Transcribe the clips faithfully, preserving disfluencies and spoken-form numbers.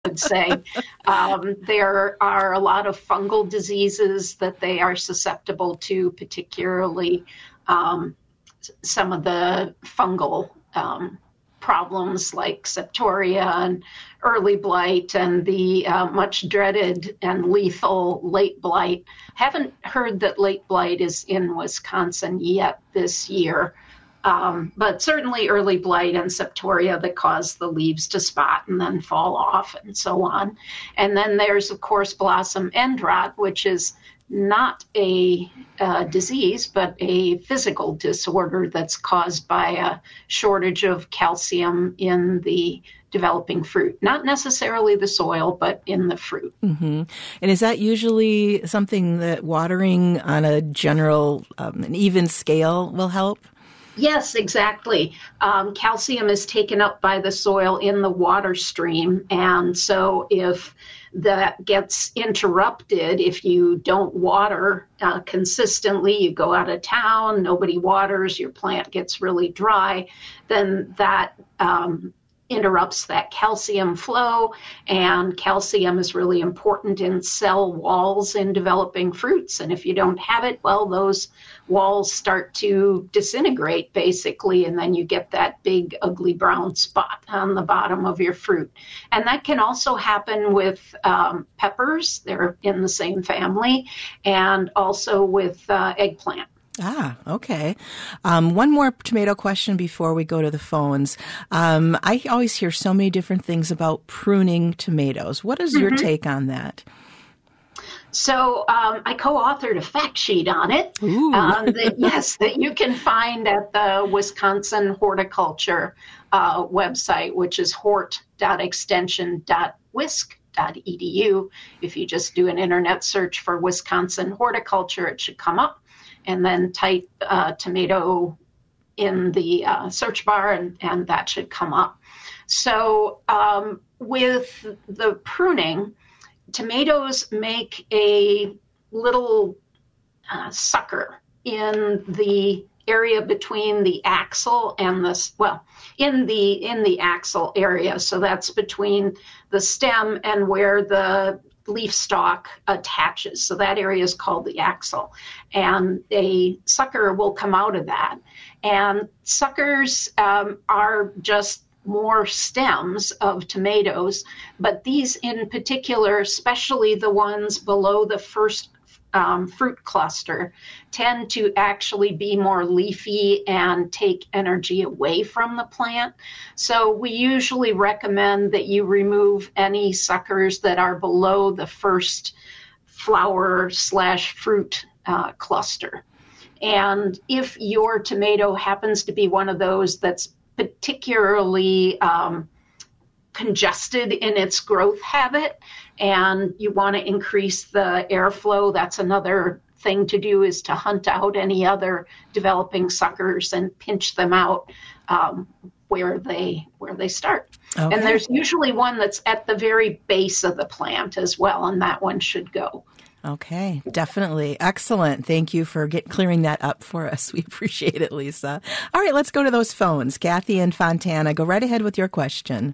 would say. Um, there are a lot of fungal diseases that they are susceptible to, particularly um, some of the fungal um, problems like septoria and early blight and the uh, much dreaded and lethal late blight. Haven't heard that late blight is in Wisconsin yet this year, um, but certainly early blight and septoria that cause the leaves to spot and then fall off and so on. And then there's, of course, blossom end rot, which is not a uh, disease, but a physical disorder that's caused by a shortage of calcium in the developing fruit. Not necessarily the soil, but in the fruit. Mm-hmm. And is that usually something that watering on a general, um, an even scale will help? Yes, exactly. Um, calcium is taken up by the soil in the water stream. And so if that gets interrupted, if you don't water uh, consistently, you go out of town, nobody waters, your plant gets really dry, then that um, interrupts that calcium flow. And calcium is really important in cell walls in developing fruits. And if you don't have it, well, those walls start to disintegrate, basically, and then you get that big, ugly brown spot on the bottom of your fruit. And that can also happen with um, peppers. They're in the same family, and also with uh, eggplant. Ah, okay. Um, one more tomato question before we go to the phones. Um, I always hear so many different things about pruning tomatoes. What is your mm-hmm. take on that? So um, I co-authored a fact sheet on it. Um, that, yes, that you can find at the Wisconsin Horticulture uh, website, which is hort dot extension dot wisc dot e d u. If you just do an internet search for Wisconsin Horticulture, it should come up. And then type uh, tomato in the uh, search bar, and, and that should come up. So um, with the pruning, tomatoes make a little uh, sucker in the area between the axil and the, well, in the in the axil area. So that's between the stem and where the leaf stalk attaches. So that area is called the axil. And a sucker will come out of that. And suckers um, are just more stems of tomatoes, but these in particular, especially the ones below the first um, fruit cluster, tend to actually be more leafy and take energy away from the plant. So we usually recommend that you remove any suckers that are below the first flower slash fruit uh, cluster. And if your tomato happens to be one of those that's particularly um, congested in its growth habit, and you want to increase the airflow, that's another thing to do, is to hunt out any other developing suckers and pinch them out um, where they where they start. Okay. And there's usually one that's at the very base of the plant as well, and that one should go. Okay, definitely. Excellent. Thank you for get, clearing that up for us. We appreciate it, Lisa. All right, let's go to those phones. Kathy and Fontana, go right ahead with your question.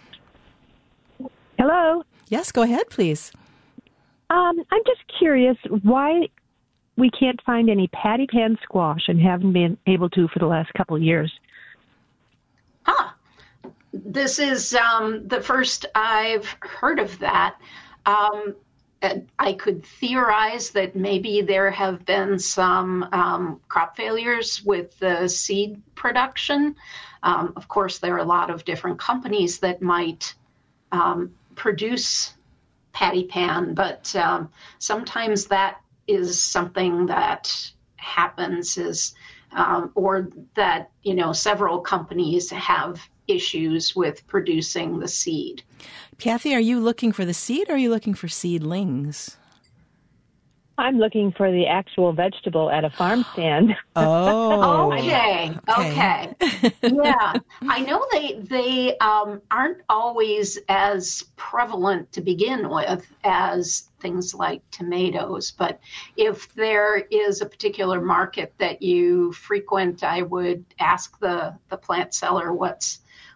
Hello. Yes, go ahead, please. Um, I'm just curious why we can't find any patty pan squash and haven't been able to for the last couple of years. Huh. This is um, the first I've heard of that. Um, I could theorize that maybe there have been some um, crop failures with the seed production. Um, of course, there are a lot of different companies that might um, produce patty pan, but um, sometimes that is something that happens is, um, or that, you know, several companies have issues with producing the seed. Kathy, are you looking for the seed or are you looking for seedlings? I'm looking for the actual vegetable at a farm stand. Oh. okay. Okay. okay. Yeah. I know they they um, aren't always as prevalent to begin with as things like tomatoes, but if there is a particular market that you frequent, I would ask the, the plant seller what's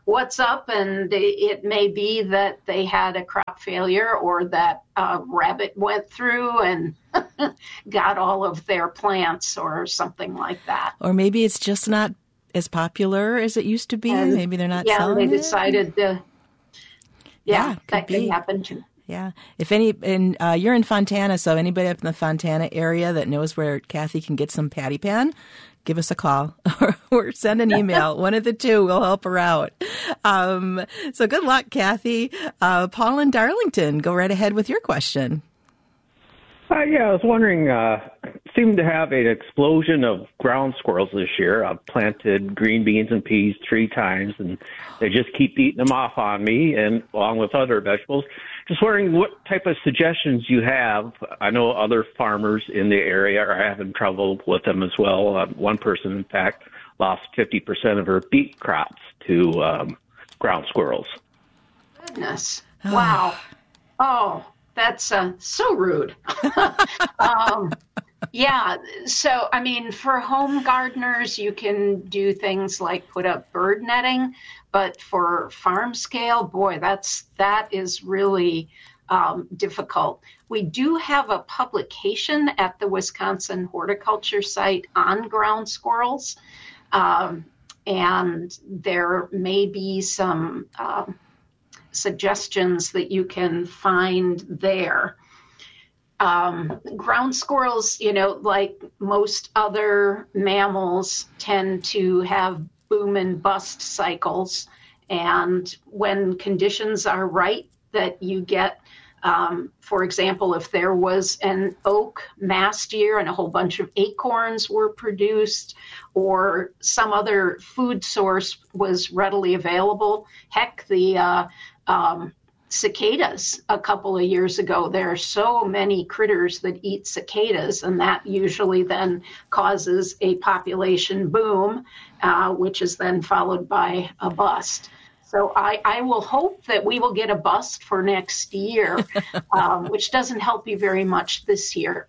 what's up, and it may be that they had a crop failure or that a rabbit went through and got all of their plants or something like that. Or maybe it's just not as popular as it used to be. And maybe they're not yeah, selling it. Yeah, they decided to, yeah, yeah that could could happen too. Yeah. If any, and uh, you're in Fontana, so anybody up in the Fontana area that knows where Kathy can get some patty pan, give us a call or, or send an email. One of the two will help her out. Um, so good luck, Kathy. Uh, Paul in Darlington, go right ahead with your question. Uh, yeah, I was wondering, uh, seemed to have an explosion of ground squirrels this year. I've planted green beans and peas three times, and they just keep eating them off on me, and along with other vegetables. Just wondering what type of suggestions you have. I know other farmers in the area are having trouble with them as well. Uh, one person, in fact, lost fifty percent of her beet crops to um, ground squirrels. Goodness. Wow. Oh, that's uh, so rude. um, yeah. So, I mean, for home gardeners, you can do things like put up bird netting. But for farm scale, boy, that's that is really um, difficult. We do have a publication at the Wisconsin Horticulture site on ground squirrels, um, and there may be some um, suggestions that you can find there. Um, ground squirrels, you know, like most other mammals, tend to have boom and bust cycles. And when conditions are right, that you get, um, for example, if there was an oak mast year and a whole bunch of acorns were produced, or some other food source was readily available, heck, the uh, um, cicadas a couple of years ago, there are so many critters that eat cicadas, and that usually then causes a population boom, uh, which is then followed by a bust. So I, I will hope that we will get a bust for next year, um, which doesn't help you very much this year.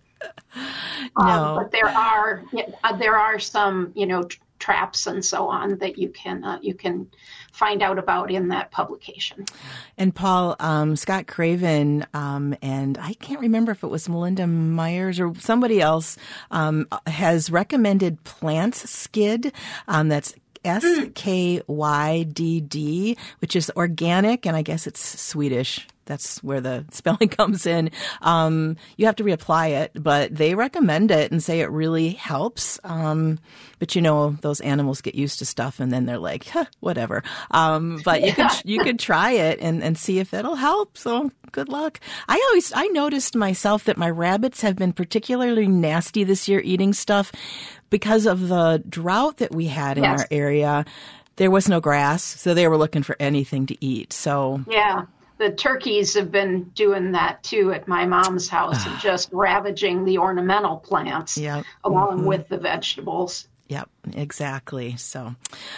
No. Um, but there are there are some, you know, t- traps and so on that you can uh, you can find out about in that publication. And Paul, um, Scott Craven, um, and I can't remember if it was Melinda Myers or somebody else, um, has recommended Plants Skid. Um, that's S K Y D D, which is organic, and I guess it's Swedish. That's where the spelling comes in. Um, you have to reapply it, but they recommend it and say it really helps. Um, but you know, those animals get used to stuff and then they're like, huh, whatever. Um, but you could, you could try it and, and see if it'll help. So good luck. I always, I noticed myself that my rabbits have been particularly nasty this year eating stuff because of the drought that we had in yes. our area. There was no grass, so they were looking for anything to eat. So yeah. The turkeys have been doing that, too, at my mom's house, and just ravaging the ornamental plants yep. along mm-hmm. with the vegetables. Yep, exactly. So,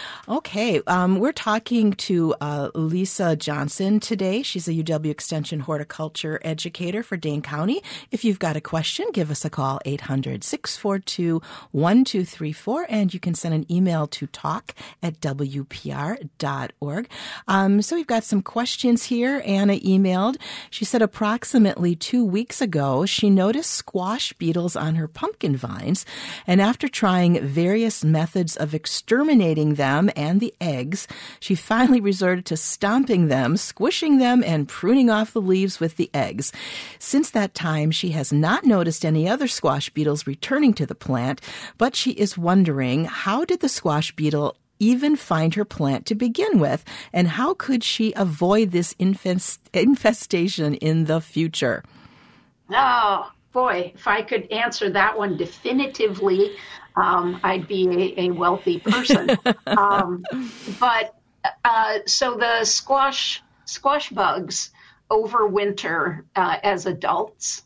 okay, um, we're talking to uh, Lisa Johnson today. She's a U W Extension horticulture educator for Dane County. If you've got a question, give us a call, eight hundred, six four two, one two three four, and you can send an email to talk at w p r dot org. Um, so we've got some questions here. Anna emailed. She said approximately two weeks ago, she noticed squash beetles on her pumpkin vines, and after trying various methods of exterminating them and the eggs, she finally resorted to stomping them, squishing them, and pruning off the leaves with the eggs. Since that time, she has not noticed any other squash beetles returning to the plant, but she is wondering, how did the squash beetle even find her plant to begin with, and how could she avoid this infest- infestation in the future? Oh, boy, if I could answer that one definitively, um, I'd be a, a wealthy person. um, but uh, so the squash squash bugs overwinter uh, as adults.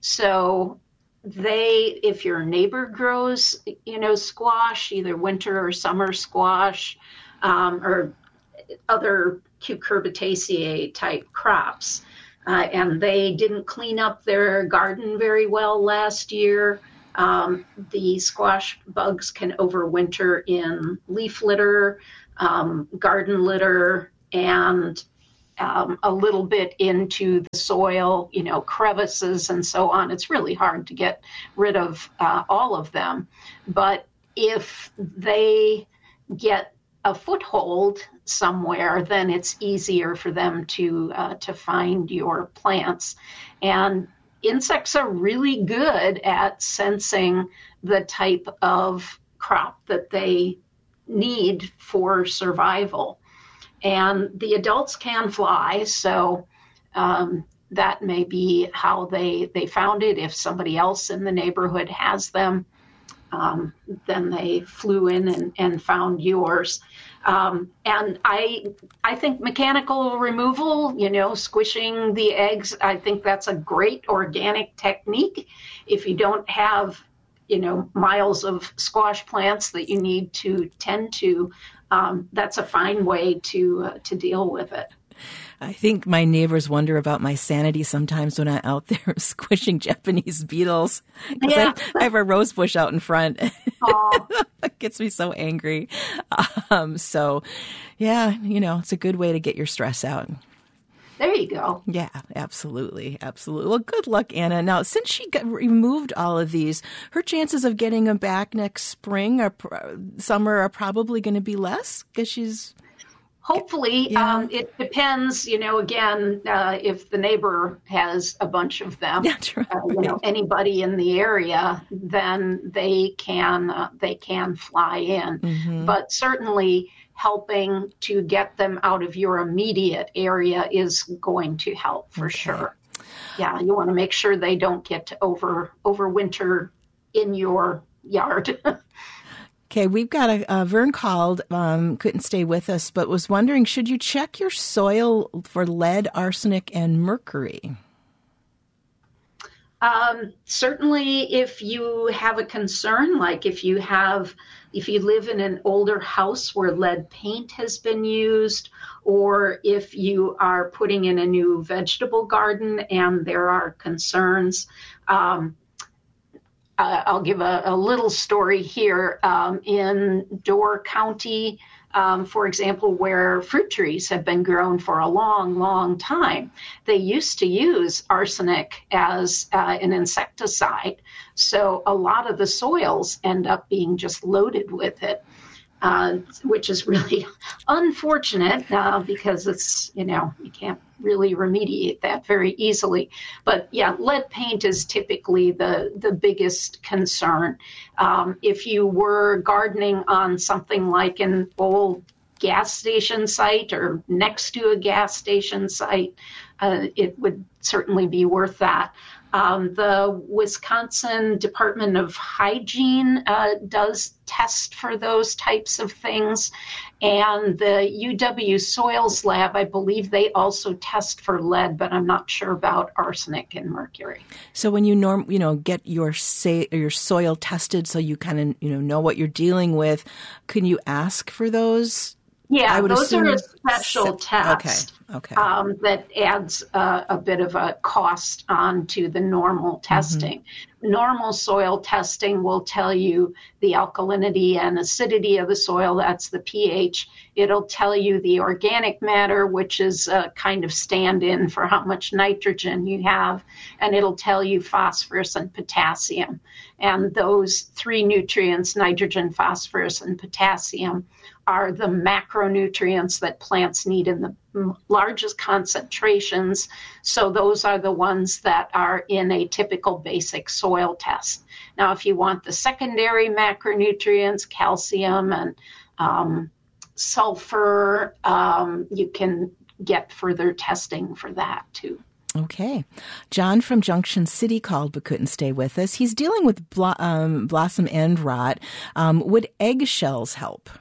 So they, if your neighbor grows, you know, squash, either winter or summer squash, um, or other cucurbitaceae type crops, uh, and they didn't clean up their garden very well last year, um, the squash bugs can overwinter in leaf litter, um, garden litter and um, a little bit into the soil, you know, crevices and so on. It's really hard to get rid of uh, all of them. But if they get a foothold somewhere, then it's easier for them to uh, to find your plants. And insects are really good at sensing the type of crop that they need for survival. And the adults can fly, so um, that may be how they, they found it. If somebody else in the neighborhood has them, um, then they flew in and, and found yours. Um, and I I think mechanical removal, you know, squishing the eggs, I think that's a great organic technique. If you don't have, you know, miles of squash plants that you need to tend to, um, that's a fine way to uh, to deal with it. I think my neighbors wonder about my sanity sometimes when I'm out there squishing Japanese beetles. Yeah. I, I have a rose bush out in front. It gets me so angry. Um, so, yeah, you know, it's a good way to get your stress out. There you go. Yeah, absolutely. Absolutely. Well, good luck, Anna. Now, since she got removed all of these, her chances of getting them back next spring or summer are probably going to be less because she's... Hopefully, yeah. um, it depends, you know, again, uh, if the neighbor has a bunch of them, That's right. uh, you know, anybody in the area, then they can uh, they can fly in. Mm-hmm. But certainly helping to get them out of your immediate area is going to help for okay. sure. Yeah, you want to make sure they don't get to over overwinter in your yard. Okay, we've got a, a Vern called, um, couldn't stay with us, but was wondering, should you check your soil for lead, arsenic, and mercury? Um, certainly, if you have a concern, like if you have, if you live in an older house where lead paint has been used, or if you are putting in a new vegetable garden and there are concerns, um, Uh, I'll give a, a little story here. Um, in Door County, um, for example, where fruit trees have been grown for a long, long time, they used to use arsenic as uh, an insecticide. So a lot of the soils end up being just loaded with it, uh, which is really unfortunate uh, because it's, you know, you can't really remediate that very easily. But yeah, lead paint is typically the, the biggest concern. Um, if you were gardening on something like an old gas station site or next to a gas station site, uh, it would certainly be worth that. Um, the Wisconsin Department of Hygiene uh, does test for those types of things. And the U W Soils Lab, I believe they also test for lead, but I'm not sure about arsenic and mercury. So when you norm, you know, get your say, your soil tested so you kind of, you know, know what you're dealing with, can you ask for those? Yeah, I would those assume are a special se- test okay, okay. Um, that adds uh, a bit of a cost onto the normal testing. Mm-hmm. Normal soil testing will tell you the alkalinity and acidity of the soil, that's the pH. It'll tell you the organic matter, which is a kind of stand-in for how much nitrogen you have, and it'll tell you phosphorus and potassium. And those three nutrients, nitrogen, phosphorus, and potassium, are the macronutrients that plants need in the largest concentrations. So those are the ones that are in a typical basic soil test. Now, if you want the secondary macronutrients, calcium and um, sulfur, um, you can get further testing for that too. Okay. John from Junction City called but couldn't stay with us. He's dealing with blo- um, blossom end rot. Um, would eggshells help?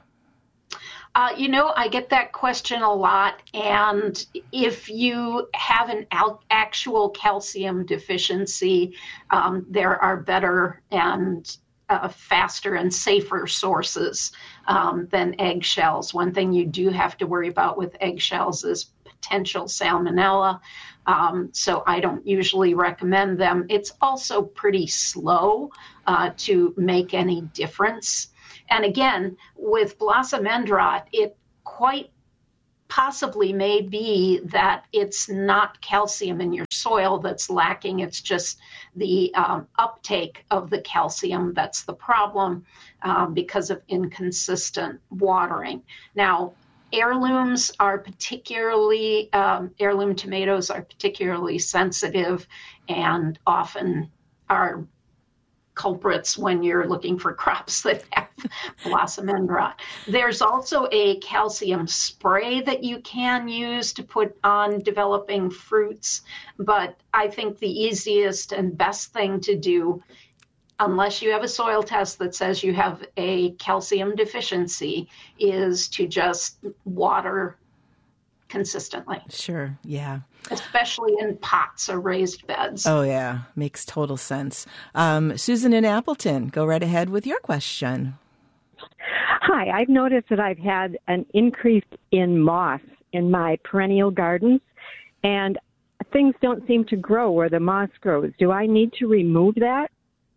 Uh, you know, I get that question a lot, and if you have an al- actual calcium deficiency, um, there are better and uh, faster and safer sources um, than eggshells. One thing you do have to worry about with eggshells is potential salmonella, um, so I don't usually recommend them. It's also pretty slow uh, to make any difference. And again, with blossom end rot, it quite possibly may be that it's not calcium in your soil that's lacking. It's just the um, uptake of the calcium that's the problem um, because of inconsistent watering. Now, heirlooms are particularly, um, heirloom tomatoes are particularly sensitive and often are culprits when you're looking for crops that have blossom end rot. There's also a calcium spray that you can use to put on developing fruits, but I think the easiest and best thing to do, unless you have a soil test that says you have a calcium deficiency, is to just water consistently. Sure, yeah. Especially in pots or raised beds. Oh, yeah. Makes total sense. Um, Susan in Appleton, go right ahead with your question. Hi, I've noticed that I've had an increase in moss in my perennial gardens, and things don't seem to grow where the moss grows. Do I need to remove that?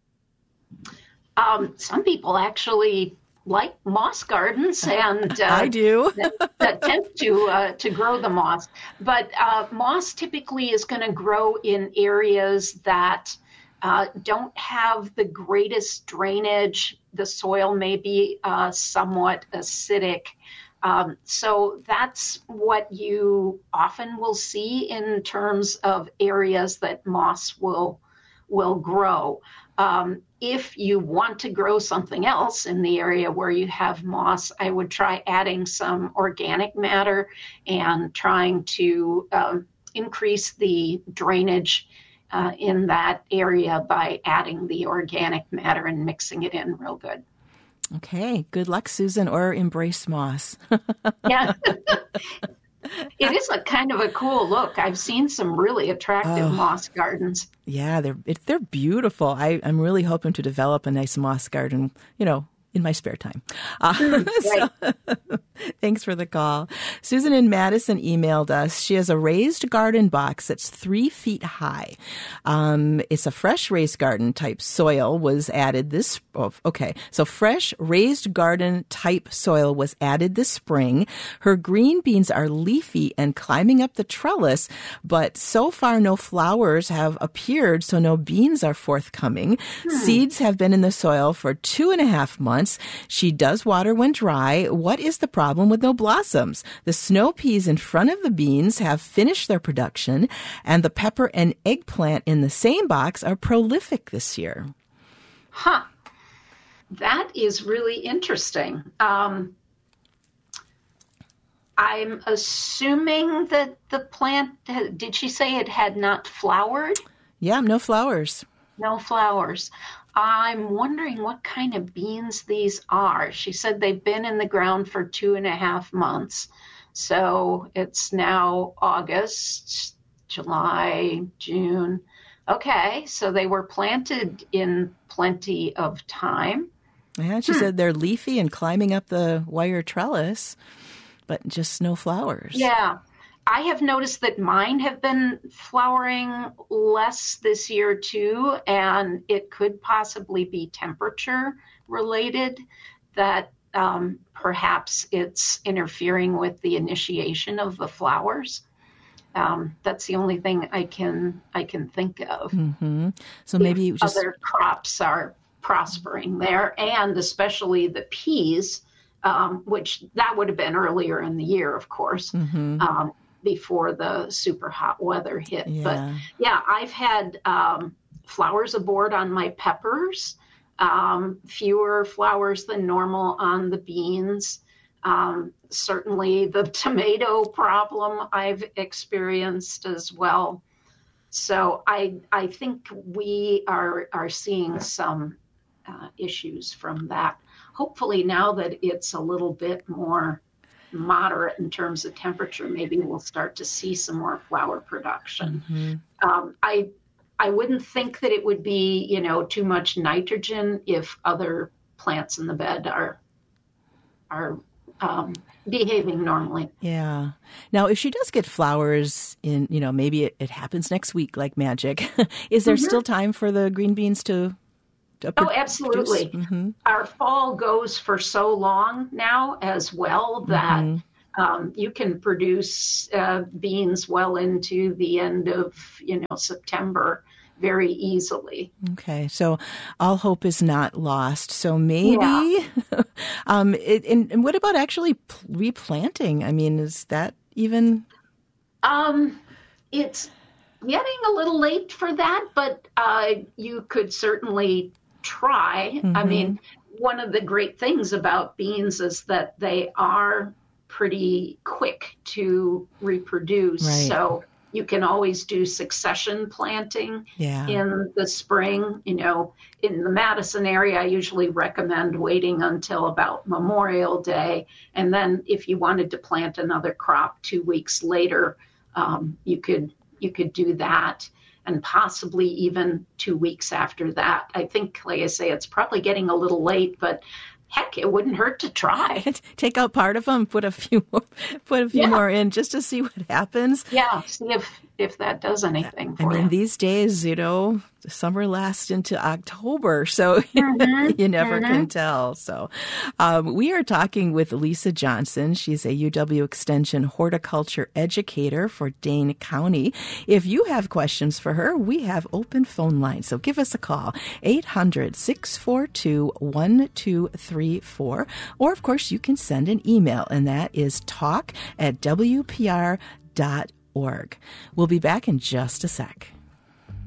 Um, some people actually like moss gardens, and uh, I do that, that tend to uh, to grow the moss. But uh, moss typically is going to grow in areas that uh, don't have the greatest drainage. The soil may be uh, somewhat acidic. Um, so that's what you often will see in terms of areas that moss will will grow. Um, if you want to grow something else in the area where you have moss, I would try adding some organic matter and trying to um, increase the drainage uh, in that area by adding the organic matter and mixing it in real good. Okay. Good luck, Susan, or embrace moss. Yeah. It is a kind of a cool look. I've seen some really attractive oh, moss gardens. Yeah, they're it, they're beautiful. I, I'm really hoping to develop a nice moss garden, you know, in my spare time. Uh, right. so, thanks for the call. Susan in Madison emailed us. She has a raised garden box that's three feet high. Um, it's a fresh raised garden type soil was added this. Oh, okay, so fresh raised garden type soil was added this spring. Her green beans are leafy and climbing up the trellis, but so far no flowers have appeared, so no beans are forthcoming. Hmm. Seeds have been in the soil for two and a half months. She does water when dry. What is the problem with no blossoms? The snow peas in front of the beans have finished their production, and the pepper and eggplant in the same box are prolific this year. Huh. That is really interesting. Um, I'm assuming that the plant, did she say it had not flowered? Yeah, no flowers. No flowers. I'm wondering what kind of beans these are. She said they've been in the ground for two and a half months. So it's now August, July, June. Okay, so they were planted in plenty of time. Yeah, she hmm. said they're leafy and climbing up the wire trellis, but just no flowers. Yeah. I have noticed that mine have been flowering less this year too, and it could possibly be temperature related, that um, perhaps it's interfering with the initiation of the flowers. Um, that's the only thing I can I can think of. Mm-hmm. So maybe if just... other crops are prospering there, and especially the peas, um, which that would have been earlier in the year, of course. Mm-hmm. Um, before the super hot weather hit. Yeah. But yeah, I've had um, flowers aboard on my peppers, um, fewer flowers than normal on the beans. Um, certainly the tomato problem I've experienced as well. So I I think we are, are seeing some uh, issues from that. Hopefully now that it's a little bit more moderate in terms of temperature, maybe we'll start to see some more flower production. Mm-hmm. Um, I I wouldn't think that it would be, you know, too much nitrogen if other plants in the bed are are um, behaving normally. Yeah. Now, if she does get flowers in, you know, maybe it, it happens next week like magic. Is there mm-hmm. still time for the green beans to? Oh, absolutely. Mm-hmm. Our fall goes for so long now as well that mm-hmm. Um, you can produce uh, beans well into the end of, you know, September very easily. Okay, so all hope is not lost. So maybe, Yeah. um, it, and, and what about actually replanting? I mean, is that even? Um, it's getting a little late for that, but uh, you could certainly try. Mm-hmm. I mean, one of the great things about beans is that they are pretty quick to reproduce. Right. So you can always do succession planting yeah. in the spring. You know, in the Madison area, I usually recommend waiting until about Memorial Day. And then if you wanted to plant another crop two weeks later, um, you could you could do that. And possibly even two weeks after that. I think, like I say, it's probably getting a little late, but heck, it wouldn't hurt to try. Take out part of them, put a few more, put a few yeah. more in just to see what happens. Yeah, see if, if that does anything for I mean, you. these days, you know, the summer lasts into October, so mm-hmm. you never mm-hmm. can tell. So um, we are talking with Lisa Johnson. She's a U W Extension horticulture educator for Dane County. If you have questions for her, we have open phone lines. So give us a call, eight hundred, six four two, one two three four. Or, of course, you can send an email, and that is talk at w p r dot org. We'll be back in just a sec.